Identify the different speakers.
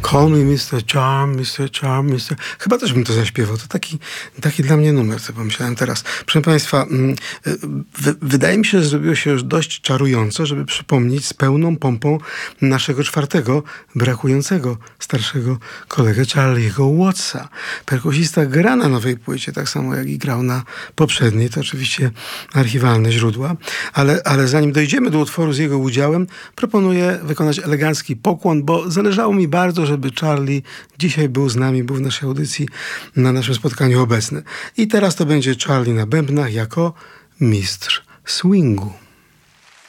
Speaker 1: Call me Mr. Charm, Mr. Charm, Mr. Chyba też bym to zaśpiewał. To taki dla mnie numer, co pomyślałem teraz. Proszę Państwa, wydaje mi się, że zrobiło się już dość czarująco, żeby przypomnieć z pełną pompą naszego czwartego, brakującego starszego kolegę Charlie'ego Wattsa. Perkusista gra na nowej płycie, tak samo jak i grał na poprzedniej. To oczywiście archiwalne źródła. Ale zanim dojdziemy do utworu z jego udziałem, proponuję wykonać elegancki pokłon, bo zależało mi bardzo, żeby Charlie dzisiaj był z nami, był w naszej audycji, na naszym spotkaniu obecny. I teraz to będzie Charlie na bębnach jako mistrz swingu.